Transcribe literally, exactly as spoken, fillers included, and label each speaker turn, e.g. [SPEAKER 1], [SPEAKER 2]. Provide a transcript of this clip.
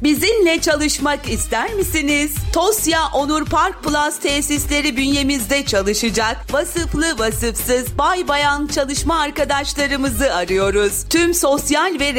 [SPEAKER 1] Bizimle çalışmak ister misiniz? Tosya Onur Park Plus tesisleri bünyemizde çalışacak vasıflı vasıfsız bay bayan çalışma arkadaşlarımızı arıyoruz. Tüm sosyal ve